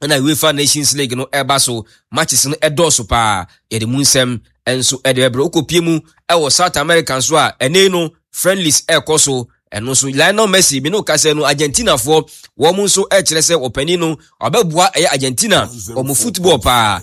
na UEFA Nations League no eba so matches no edoso pa yede munsem enso edebere okopie mu ewo South America so a ene no friendlies ekoso eno so Lionel Messi bi no kase no Argentina fo wo mu so kire se opani no obebua Argentina omo football pa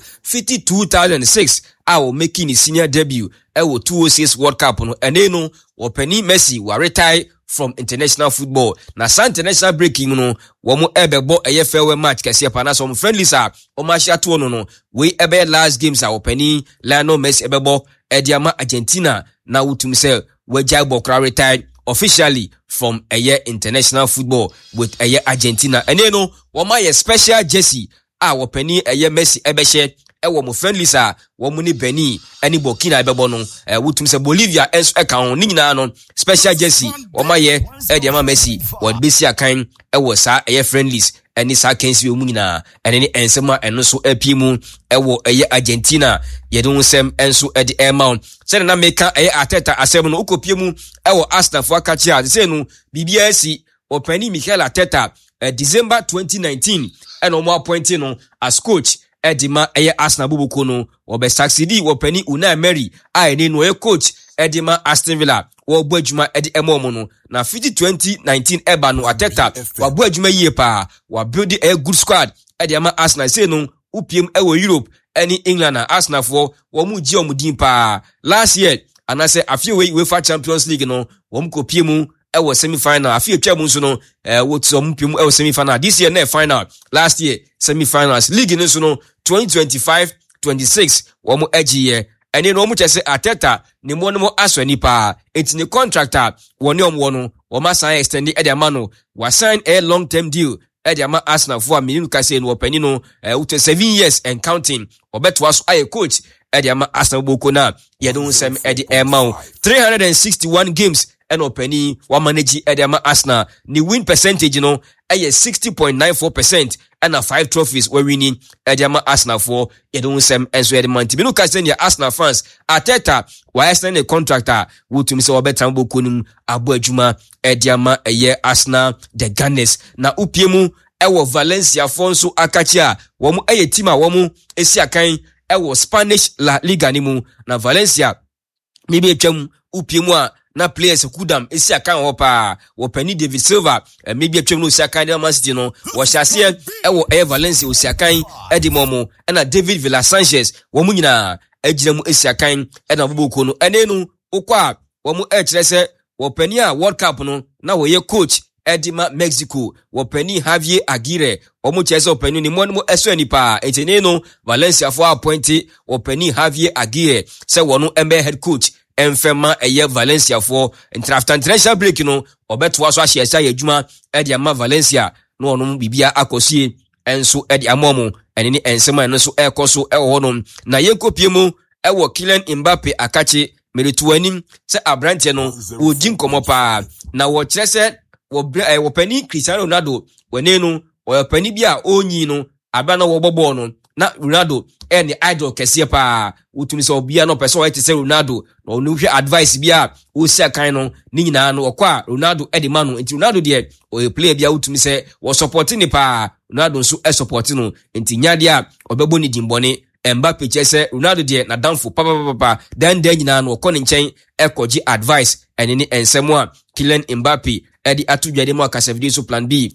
2006 o making his senior debut ewo 2006 World Cup no ene no opani Messi wa retire from international football na international breaking no wo mu ebebo farewell match kase pa na so friendlies a o ma hia to no we ebe last games a opani Lionel Messi ebebo ediama Argentina na wutum se wajai bokra retire officially from a year international football with a year Argentina. And you know, wama special jersey wopani a year Messi ebeshe ewo mo friendlies womuni Benin ani Burkina ebebono wutum se Bolivia enso eka ni nyina no special jersey wama ye ediama Messi wod besi akan ewo sa a year friendlies ani sa kensi omu nyina ene ensema eno so apimu ewo a year Argentina yedun sem enso edi amount se na meka Arteta asem no ukopiemu ewo Arsenal fo akachi a se no BBS opani Mikel Arteta December 2019 and omo appointing no as coach edima Arsenal bubuko no obe succeed opani Unai Emery ene no coach edima Aston Villa wo boadwuma edi emomo no na 2019 eba no Arteta wa boadwuma yie pa wa build a good squad edima Arsenal say no upiem ewo Europe any England na Arsenal for wo mu gi omudin pa last year anase afie we UEFA Champions League no wo mu kopie mu ewo semi final afie twam nso no wo tsom piem ewo semi final this year na final last year semi finals league nso no 2025-26 wo mu egiye ene no mu chese Arteta ni mo no aswani pa etini contractor woni omwo no wo ma sign extend e de amano wa sign a long term deal e de ama Arsenal for a minute kase no opani no with 7 years and counting obeto aso aye coach e de ama Arsenal boko na ye don sem e de amount 361 games and opani wa manage e de ama Arsenal ni win percentage no e 60.94% and 5 trophies were winning Ediama Arsenal for Edonsem and so Edmonton. Binu Casania Arsenal fans Arteta wa extend a contractor wutum se obetambo kunum abuajuma Ediama eye Arsenal the Gunners na upiemu ewo Valencia Fonso Akachia womu eye tima womu esi akan ewo Spanish La Liga nimu na Valencia mibi etwam upiemu a na players kudam esi akan hopa wopani David Silva maybe atwem no esi akan Man City no wo hyase ewo Valencia osi akan edimomo na David Villa Sanchez wo mu nyina agina mu esi akan na boboko no ene no ukwa wo mu kire se wopani a World Cup no na wo ye coach edima Mexico wopani Javier Aguirre wo mu chese wopani ni mo no eso anipa etene no Valencia for appoint wopani Javier Aguirre se wo no embe head coach enfema eye Valencia for after international break no obeto aso ahia yadwuma e de ama Valencia no ono bibia akosie enso e de amomo enene ensema no so ekoso e wo no na yenkopie mu e wo Kylian Mbappe akache merituanim se abrante no oji nkomo pa na wo kire se wo pani Cristiano Ronaldo wene no wo pani bia onyi no aba na wo bobo no na Ronaldo any idol kese pa utumi so bia no person wait say Ronaldo no no hwe advice bia wo sia kan no ni nyina no okwa Ronaldo edema no nti Ronaldo de o player bia utumi say wo support ni pa Ronaldo nso e support no nti nyade a obebo ni dimbone Mbappe chese Ronaldo de na downfall papa then nyina no okọ ni nchen ekoji advice enini ensemo a Kylian Mbappe edi atudwade mo akasafidi so plan B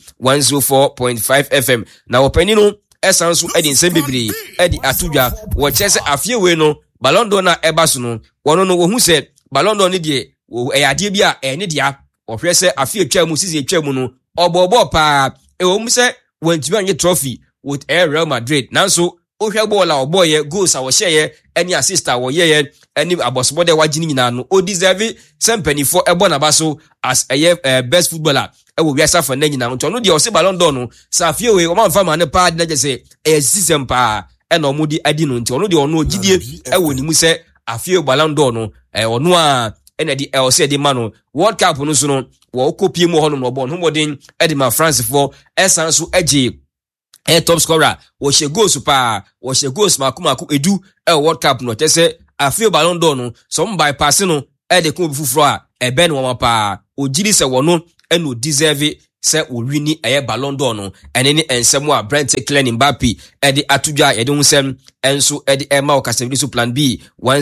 104.5 FM na opani no esanso edi nsembibiri edi atudwa wo chese afie we no Ballon d'Or na ebaso no wono no wo hu se Ballon d'Or ni de eyade bia ene dia wo hwe se afie twa mu sisi twa mu no obobo pa wo mu se wantimi anye trophy with Real Madrid nanso o hwe ball a oboye goals a wo share any assist a wo ye any abosobo de wagini nyina no o deserve sempanifo ebo na baso as a best footballer ewo wiasa fa na nyina nto no de o se Ballon d'Or no sa afie we o man fa ma ne pa de na je se system pa e na omudi adi no nto no de ono gidie ewo ni mu se afie Ballon d'Or no ono a ena di o se de mano World Cup no so no wo kopie mu ho no bo no modern edima France for essence agi top scorer wo she goals pa wo she goals makumako edu World Cup no tese afie Ballon d'Or no some bypass no de ko bufufro a ebe no ma pa ogiri se wono eno deserve se wini eye Ballon d'Or no ene ne ensem a Brent Kylian Mbappe edi atudwa ede hunsem enso edi ema okasevidi so plan B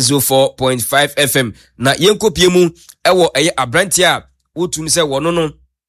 104.5 FM na yenkopie mu ewo eye Abrantie a wotum se wono no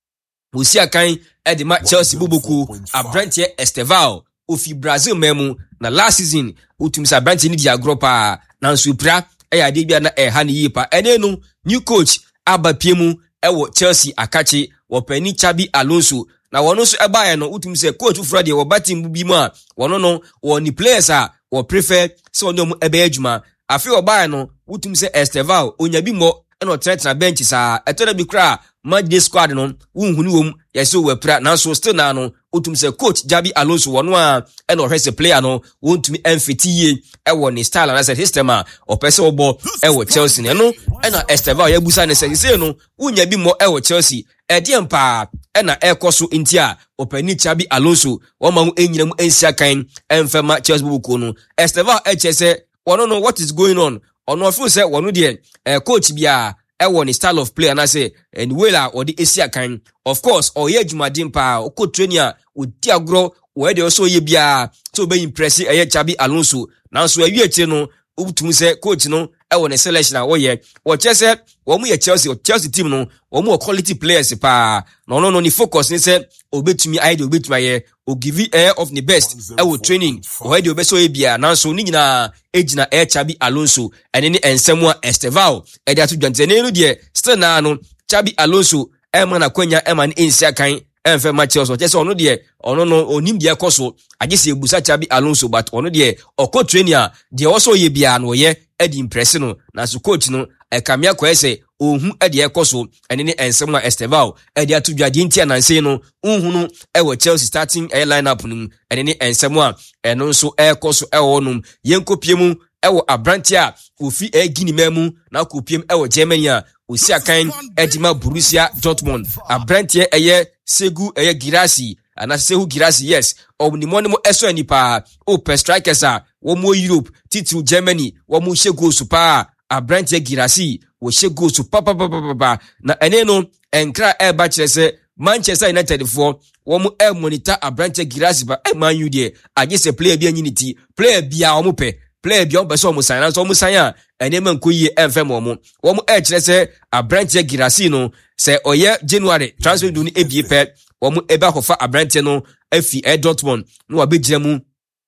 wosi akan edi ma Chelsea bubuku Abrantie Estevao ofi Brazil memu na last season wotum se Abrantie ni dia gropa na supra eya de bia na ha ne yipa ene no new coach abapie mu ewo Chelsea akachi wopani Xabi Alonso na wono so ebaye no wotum se coach ufra de wo batim bi mu a wono no woni players a wo prefer se wono mu ebe adwuma afi obaye no wotum se Estevao onyabi mo eno trent na bench sa etona bi kra match squad no wunhuni wom yesi wepra na so still na no wotum se coach Xabi Alonso wono a eno hwese player no wontumi emfitiye ewo ni style na set system a opese obo ewo Chelsea ne no ena Estevao ya busa ne se no wunyabi mo ewo Chelsea ediempa ena ekoso ntia opani Xabi Alonso woma mu enyina mu ensia kan emfema Chelsea bubuko no Estevao echese wono no what is going on ono feel say wono de coach bia ewo ni style of play na say and wela or the esia kan of course oye adwumadin pa okọ trainer odi agro we de so ye bia so be impress Xabi Alonso na so awie eche no obutum say coach no ewo ne selection a wo ye wo chese wo mu ye Chelsea team no wo mu quality players pa no ni focus ni say obetumi ide obetuma ye o give air of the best ewo training wo de obeso ye bia na so ni nyina ejina Xabi Alonso ene ni ensemu a Estevao e de atudwante ne no de still na no Xabi Alonso ema na kwanya ema ni ensia kan emfe matches o chese ono de ono no onim de ekoso agese ebusa Xabi Alonso but ono de okọ trainer de oso ye bia no ye edi impress no na so coach no ekamia kwa ese ohun edi ekoso ene ni ensemu a Estevao edi atudwade ntia na nse no ohunu ewo Chelsea starting lineup no ene ni ensemu a eno nso ekoso ewo no yenkopie mu ewo Abrantie a ofi egini memu na kopiem ewo Germany a osi akan edima Borussia Dortmund Abrantie eye Segu eye Girassi ana Sehu Girassi yes omnimone mo eso anipa o per strikers a wo mo Europe title Germany wo mo hye goals pa Abrantie Girassi wo hye goals pa na ene no enkra eba kyerese Manchester United for wo mo monitor Abrantie Girassi ba Man U de agese player bi anyiniti player bia wo mo pe player bi on be so mo sign na so mo sign a ene man ko yi enfem wo mo kyerese se Abrantie Girassi no se oye January transfer do ni ebie pe wo mo eba kofa Abrantie no afi Dortmund no wa begira mu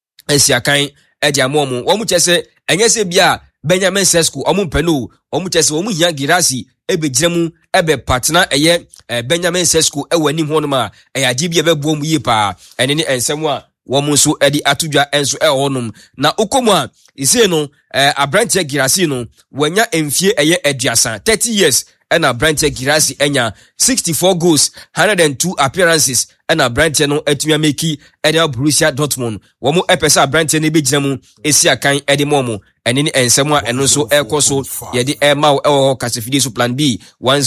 asiakan edi amomo wo mo kyerese enye se bia Benjamin Sesko omo mpeno wo mo kyerese wo mo hia Girassi ebegira mu ebe partner eye Benjamin Sesko ewanim ho no ma eyaji bia bebuo mu yi pa ene ni ensemu a wo mo so edi atudwa enso ehonum na okomu a ise no Abrantie Girassi no wanya emfie eye aduasa 30 years and Abrantie Girassi enya 64 goals 102 appearances and Abrantie no etumia meki edi Borussia Dortmund wo mo epesa Abrantie ne begina mu esi akan edi momo ene ni ensemu a eno so ekoso ye di ema ewo kasefidi so plan B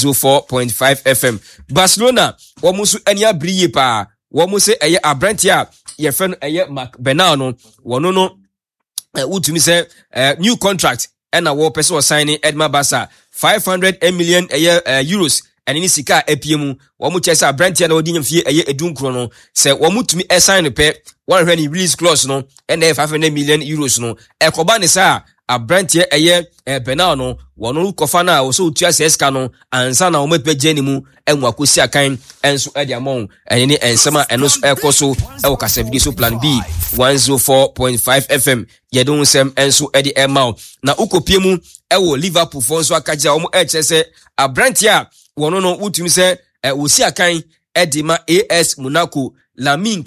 104.5 FM Barcelona wo mo so eni abriye pa wo mo se eye Abrantie a ye fen eye Marc Bernal no wono no utumi se new contract and a war person signing Edma Bassa 500 million euros and in sika epiem wo mu chese Abrantie na odi nyamfie edunkro no se wo mutumi sign pe one when he release clause no and 500 million euros no ekoba ne sa Abrantie Bernal no wono kofa na wo so utua seska no ansa na wo mepegye ni mu enwa kosi akan enso edi amon eni ensema enoso ekoso ewo kasevidi so plan B 104.5 FM yedon sem enso edi emao na ukopie mu ewo Liverpool fonso akaja wo echese Abrantie wono no utumi se wosi akan edi ma AS Monaco Lamine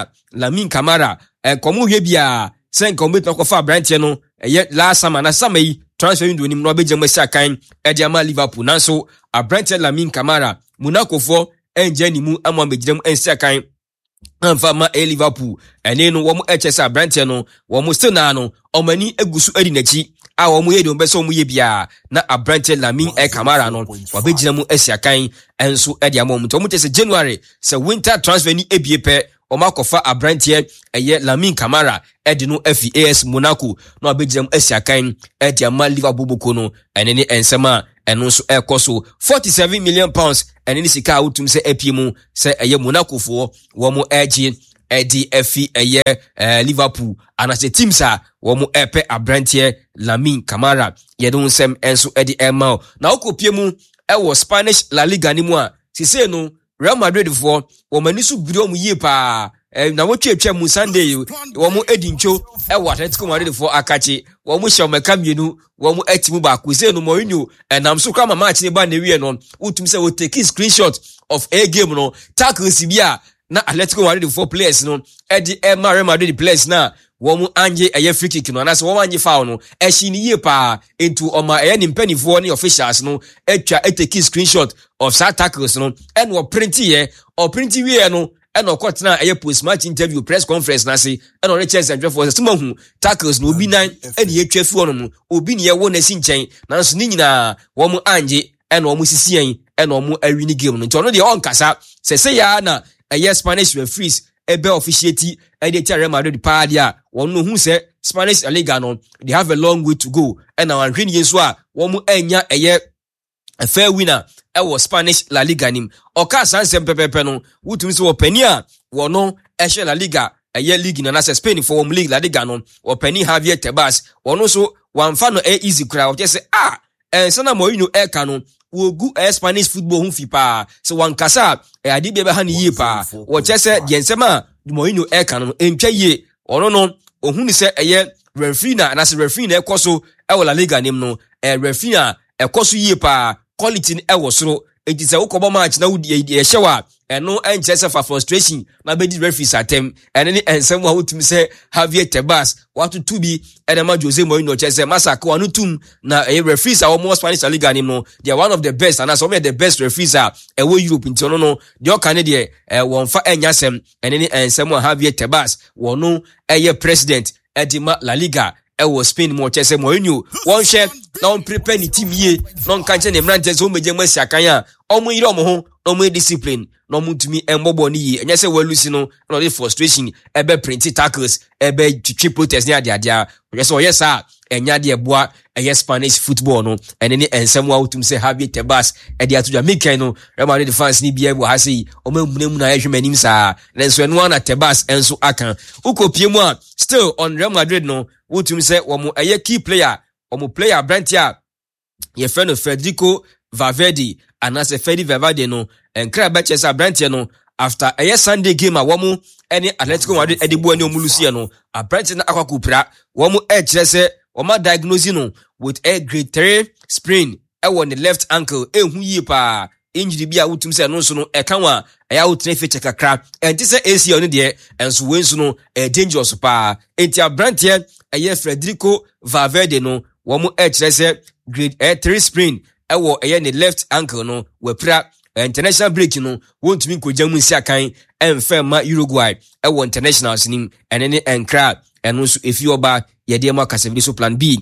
Camara komu hwe bia sen komu to kofa Abrantie no last summer na summer yi transfer window ni no beje mwesi akan edi ama Liverpool nanso Abrantie Lamine Camara Monaco for enje ni mu amwa begirem ensi akan amfa ma Liverpool ene no wo mu echese Abrantie no wo mu still na no omani egusu edi nachi a wo mu ye do beso mu ye bia na Abrantie Lamine Camara no wo begirem esi akan enso edi ama mu to mu tese January se winter transfer ni ebie pe omakofa abrantie eye Lamine Camara edi no AS Monaco no abegyam asiakan edi ama Liverpool boko no ene ne ensema eno so ekoso 47 million pounds ene ne sika utum se apiemu se eye Monaco fo wo mo egi edi eye Liverpool anase teams a wo mo epe abrantie Lamine Camara yedon sem enso edi ema na okopiemu ewo Spanish La Liga ni mu a sise no Real Madrid for wo manisu biro mu yie pa na wo twetwa mu Sunday wo mo edincho ewo Atletico Madrid for akachi wo mo hye omeka mienu wo mo atimu ba ko se no Mourinho nam so kwa match ne ba na wie no utum se wo take screenshot of a game no tackles bia na Atletico Madrid for players no edi Real Madrid players na wo mu anje eye free kick no anase wo anje foul no ehyi ni yie pa into oma eye ni mpanifo ni officials no etwa take screenshot of that tackles no and wo print ye or print wie no and okotena eye post match interview press conference na se and on chance and for semahu tackles no obi nan and ye twafi no obi ne ye wo na si nchen na so ni nyina wo mu anje and wo mu sisien and wo mu awini game no nti ono de on kasa se ya na eye Spanish referees ebe officiate ede Real Madrid pa dia wonu hu se Spanish La Liga no they have a long way to go and now hwin yeso a wo mu anya eye a fair winner ewo Spanish La Liga nim oka sansem pepepe no wutumi se wo pani a wo no ehye La Liga eye league na se Spain for league La Liga no wo pani Javier Tebas wono so wamfa no easy kra wo say sana Mourinho eka no wogu Spanish football hu fi pa so wankasa ade bia be ha ne yie pa wo chese de ensema Mourinho eka no entwa yie ono no ohun ni se eye referee na se referee na ekoso e La Liga nim no referee na ekoso yie pa quality e wo soro enti se ukobo match na wudi ye hyewa eno enchese for frustration na be di referees atem ene ni ensem wa hotumi se Javier Tebas watu tubi edema Jose Mourinho chese masaka wanu tum na referees are more Spanish La Liga nim no they are one of the best and some of the best referees are ewo Europe nti no no de o kan de won fa enyasem ene ni ensem wa Javier Tebas wono eye president edima La Liga ewo Spain mo chese Mourinho won hwe na on prepare ni team ye non kanche ne mrante so meje masiakan a omo yire omo ho omo discipline no mutumi embobo ni yi enye se walusi no no the frustration ebe print tackles ebe twitwi protest ni ade oye se oye sa enya de boa eye Spanish football no ene ni ensem wa utum se Javier Tebas ede atuja miken no Real Madrid fans ni bia bo ha sei omamunemu na ehwemanim sa nenso eno na Tebas enso akan ukopie mu a still on Real Madrid no utum se wo mo eye key player omo player Brantia ye friend of Federico Valverde anase Fedi Valverde no enkra ba chesa Brantia no after a Sunday game a womu any Atletico Madrid edibo ani omulusi no a Brantia na akwakupra womu chese woma diagnose no with a grade 3 sprain on the left ankle ehu yi pa injury bia wutum se no so no ekanwa ya wutne feche kakra enti se AC on de enso wensu no dangerous pa enti a Brantia Federico Valverde no womu chese grade 3 sprain ewo ne left ankle no wepra international break no won't mean kojamu nsiakan emfema Uruguay ewo internationals nim enene enkra eno so efioba yede ma kasebili so plan B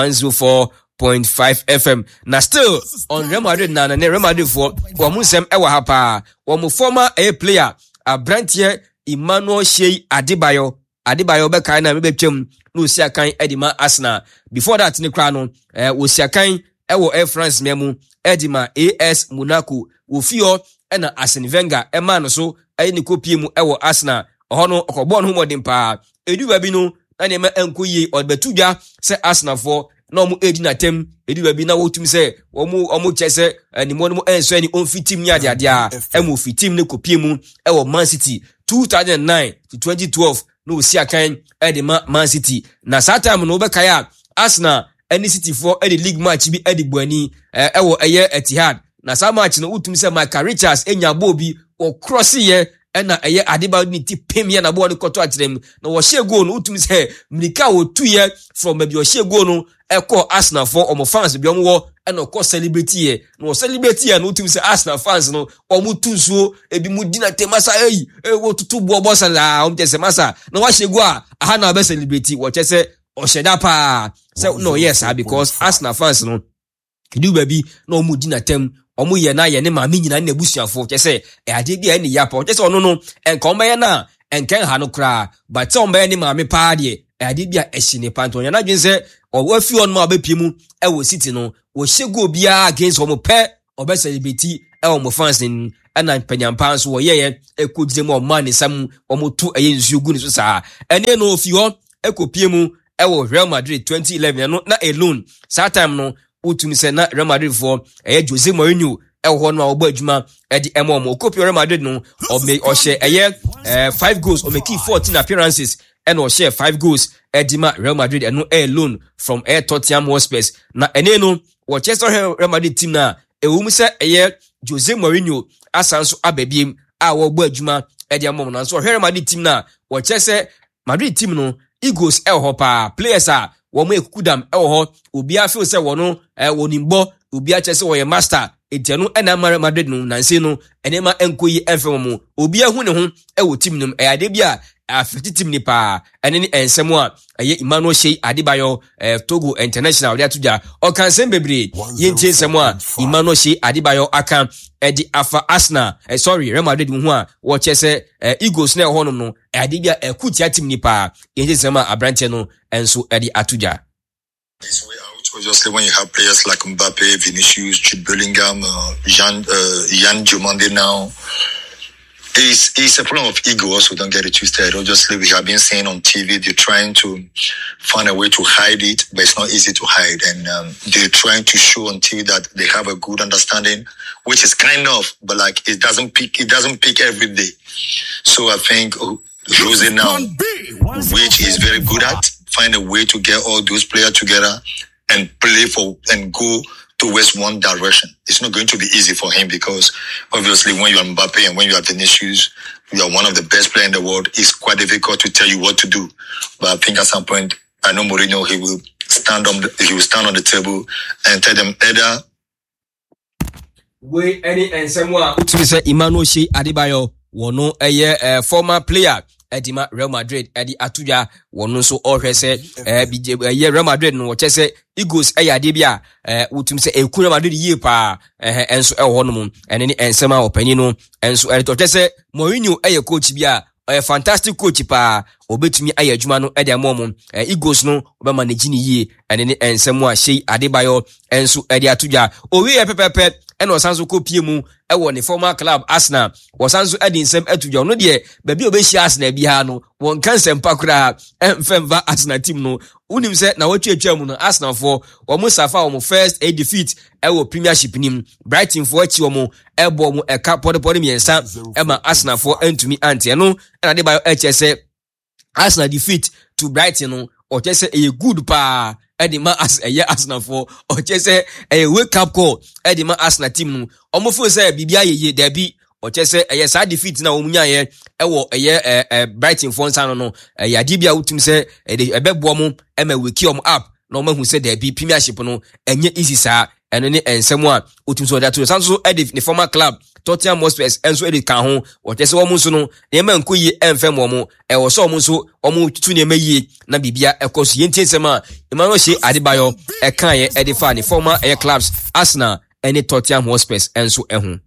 104.5 FM na still on Real Madrid na Real Madrid for wamusem ewa hapa wamu former player Brantia Emmanuel Shea Adebayo be kan na mebetwam no siakan edima Arsenal before that ni kra no wo siakan ewo Air France memu edima AS Monaco ofio ena Arsene Wenger ema no so ni kopie mu ewo Arsenal ohono okobon ho modin pa eduba bi no na ne ma enkoyi odbetudwa se Arsenal for na omu edina tem eduba bi na wotum se omu chese ni mo no enso ni on fitim nya de a emu fitim ne kopie mu ewo Man City 2009 to 2012 no siakan edima Man City na saa time no be kaya Arsenal any City for any league match bi edibuani ewo eye Etihad na saa match no utum se Michael Richards enya bobi o cross ye na eye Adebayo ni ti pem ye na bo ni koto atrem na wo hye goal no utum se mlika wo tuye from maybe o hye goal no eko Arsenal for omo fans bi omo wo na o celebrate ye no celebrate ye no utum se Arsenal fans no omo tunsuo ebi mu dina temasa wo tutu bo bossa la omo tese masa na wa hye goal aha na be celebrate wo chese o sheda pa say no yes because Arsenal fans no do baby no mu dina tem omu ye na ye ne ma mi nyina na busuafo chese ade bia ne yapa chese ono no enkomba ye na enken ha no kra but some be ni maame pa de ade bia ehine panto nya na dwen se owafi on ma bepimu ewo city no wo hyego bia against omo pe obe celebrity ewo mo fans ni ana panyampa so wo ye ekogire mo man sam omo tu nsuo gu ni so saa ene no ofi ho ekopie mu ewo Real Madrid 2011 no na alone saa time no utumi se na Real Madrid for Jose Mourinho ewo no obo adwuma edi emo okopie Real Madrid no o hye 5 goals o make 14 appearances and o share 5 goals edima Real Madrid eno alone from Tottenham Hotspur na ene no wo Chelsea Real Madrid team na ewum se Jose Mourinho asanso ababiem a wo gbo adwuma edi emo na so Real Madrid team na wo Chelsea Madrid team no Eagles pa players a wo mo ekukudam ho obi a feel se wo no wonimbo obi a chese wo ye master etianu ena Madrid no nanse no enema enkoyi enfem mo obi ahu ne ho wo team no ade bia afiti team ni pa ene ni ensemo a Emmanuel Shea Adebayo Togo International dia tuja o kan sem bebre yentie ensemo a Emmanuel Shea Adebayo aka edi afa Arsenal Real Madrid mu a wo chese Eagles na ho no ade bia ekutia team ni pa yentie ensemo a abrante no enso edi atuja. Obviously, when you have players like Mbappe, Vinicius, Jude Bellingham, Yan Diomande now, it's a problem of ego also, don't get it twisted. Obviously, we have been seeing on TV, they're trying to find a way to hide it, but it's not easy to hide. And they're trying to show on TV that they have a good understanding, which is kind of, but like it doesn't peak every day. So I think Jose now, which is very good at, find a way to get all those players together and play for and go towards one direction. It's not going to be easy for him because obviously when you are Mbappe and when you are Vinicius, you are one of the best players in the world. It's quite difficult to tell you what to do. But I think at some point, I know Mourinho, he will stand on the table and tell them either. We any and someone to say Emmanuel Shea Adebayo, wono former player. Edima Real Madrid edi atuja wono so ohwese Real Madrid no chese Eagles ade bia utum se Real Madrid yie pa enso honom ene ni ensema opani no enso to chese Mourinho coach bia fantastic coach pa obetumi adwuma no ede amom Eagles no oba manage ni yie ene ni ensemo a Shea Adebayo enso edi atuja owi pepepe ene osanso kopie mu ewo ne former club Arsenal wosanso edi nsem atuja no de baby obehia Arsenal bi ha no won kan sempa kura emfemva Arsenal team no unim se na watwetwa mu no Arsenal for omo safa omo first defeat ewo Premiership nim Brighton for achi omo ebo omo eka podepode miensa ema Arsenal for entumi ante no na de ba HSE Arsenal defeat to Brighton no o chese good pa edima as Arsenal for o chese wake up call edima Arsenal team no omo feel say bibia ye debi o chese sa defeat na omunya ye ewo Brighton for nsa no ya dibia utum se ebebo mo ema wake om up na omo hu se debi Premiership no enye easy sa eno ni ensemo a utum so that so edif the former club Tottenham Hotspur enso edi kan ho o chese wo mu so no e ma nkoyi emfem wo mo wo so mo so omo tutu ne mayi na bibia ekoso yenti ensema Emmanuel Shea Adebayo kan ye edifa ni former clubs Arsenal and Tottenham Hotspur enso ehu.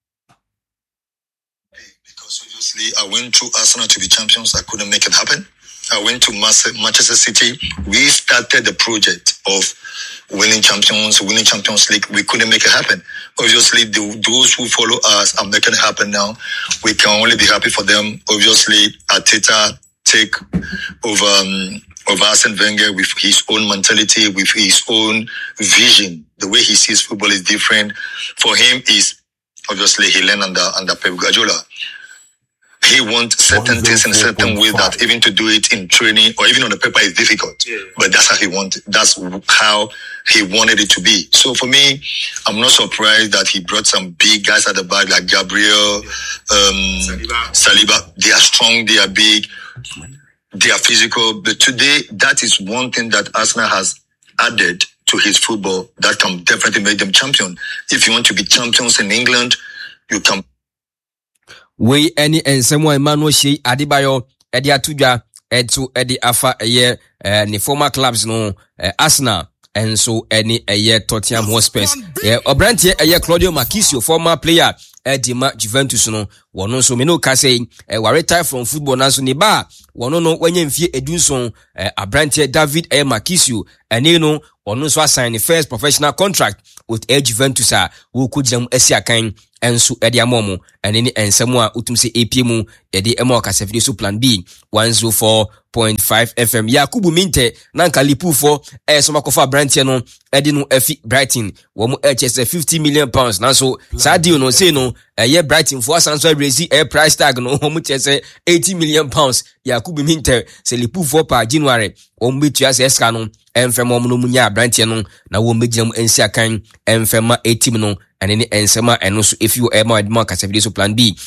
Because obviously I went to Arsenal to be champions, I couldn't make it happen. I went to Manchester City. We started the project of winning Champions League. We couldn't make it happen. Obviously, those who follow us are making it happen now. We can only be happy for them. Obviously, Arteta take over Arsene Wenger with his own mentality, with his own vision. The way he sees football is different. For him, is obviously he learned under Pep Guardiola. He wants certain things in a certain way that even to do it in training or even on the paper is difficult. Yeah. But that's how he wanted. That's how he wanted it to be. So for me, I'm not surprised that he brought some big guys at the back like Gabriel, Saliba. They are strong. They are big. They are physical. But today, that is one thing that Arsenal has added to his football that can definitely make them champion. If you want to be champions in England, you can. We any ensemo Emmanuel Shea Adebayo edi atuja etu edi afa ni former clubs no Arsenal enso any Tottenham Hotspur obrantie Claudio Marquisio former player edima Juventus no wono so me no ka say wa retire from football na so ne ba wono no wanya mfie edunson Abrante David Makisio ene no wono so assign the first professional contract with Juventus wo kujam asiakan enso ede amomo ene ne ensemu a utum se APM ede emo kasafidi so plan B 104.5 FM Yakubu Minte nanka Liverpool so makofa Brandt no ede no afi Brighton wo mu HS 50 million pounds na so sa deal no say no ye Brighton for sanso raise price tag no wo mu chese 80 million pounds Yakubu Minte se Liverpool pa January wo mu betua se eska no enfem wo no munya Brandt no na wo megina ensi akan enfema 18 no and any ensema and also if you ever kasafidi so plan B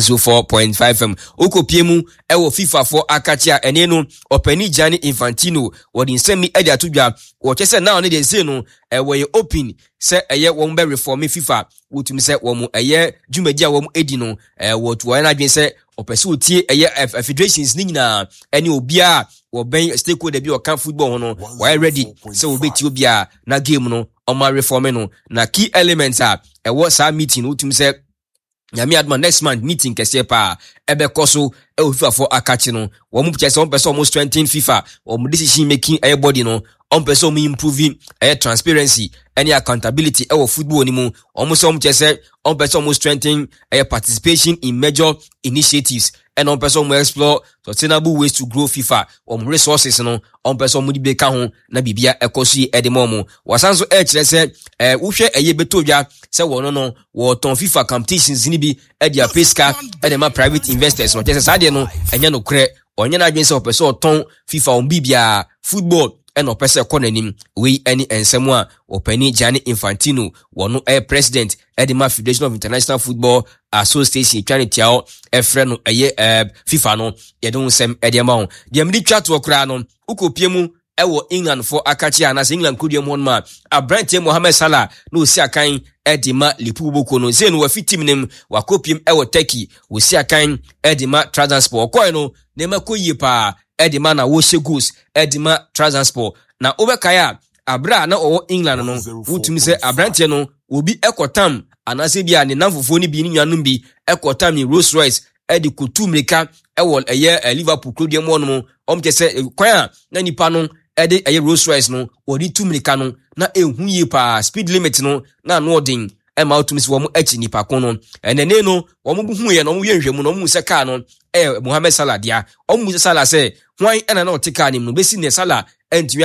104.5 FM okopiemu ewo FIFA for akachia ene no openi Gianni Infantino wodi nsemi ede atudwa wo chese now ne de say no we open say eye wo mbe reform FIFA wotumi say wo mu eye dwumadia wo mu edi no wo to na dwen say opese otie eye federations ni nyina ene obia wo ben stakeholder bi o kan football no why ready say wo beti obia na game no oma reform no na key elements was our meeting utum say Nyami Adman next month meeting kese pa ebe koso FIFA for akachi no wo mu pese on person almost 20 FIFA or decision making everybody no on person improving transparency any accountability football ni mu almost on pese on person almost strengthening participation in major initiatives and on person will explore sustainable ways to grow FIFA resources no on person mu di beka ho na bibia ekoso edimomo wasanso kire se wohwe betodwa se wono no wo ton FIFA competitions ni bi edia pesca edema private investors no tese sade no enya no kre onye na adwen se opeso ton FIFA on bibia football and opese konanim we any ensemu a openi Gianni Infantino wono president edema Federation of International Football Association twanitia efre no FIFA no yedon sem edema ho de amdi twat okra no ukopiemu ewo England for akachi anase England kudiem hon ma Abrante Mohamed Salah no si akan edema Liverpool boko no ze no wa fitim nem wa kopiem ewo Turkey wo si akan edema transport ko no ne makoyi pa edema na wo shegos edema transport na obekaya abra na owo England no wutumi se Abrante no obi ekotam anase bia ne namfofo ni bi ni nwanum bi ekotam ni Rolls Royce edi kutumrika ewo Liverpool kudiem hon mo omkese kwan na nipa no ede Rolls Royce no odi tumrika no na ehunye pa speed limit no na no odin ema otumisi wo mu echi nipa kon no enene no wo mu hu ye no mu yenhwemu no mu se car no Mohamed Salah dia mu Salah se hwan ena na otika nim no besi ne Salah entwi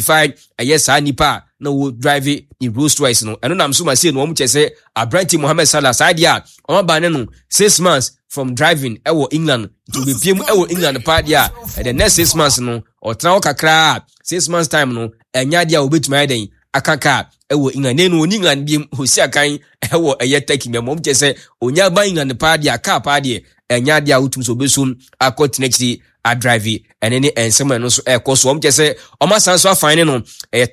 95 sa nipa na wo drive ni Rolls Royce no eno nam so ma se no mu chese Abrante Mohamed Salah sa dia o ba ne no 6 months from driving ewo England to be pm ewo England pa dia the next 6 months no o tra kakra 6 months time no enya dia obetuma den akaka ewo England no England bi hosi akan ewo Turkey memo mchese onya ba England pa dia ka pa dia enya dia utum so besum akotinexi a drive enene ensema no so ekoso mchese o masanso afine no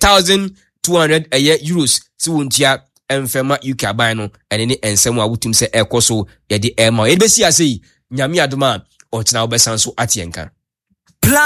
1200 euros si wontia enfema UK aban no enene ensema wutum se ekoso ye de ema ye besi ase Nyami Adoma o tena obesanso atienka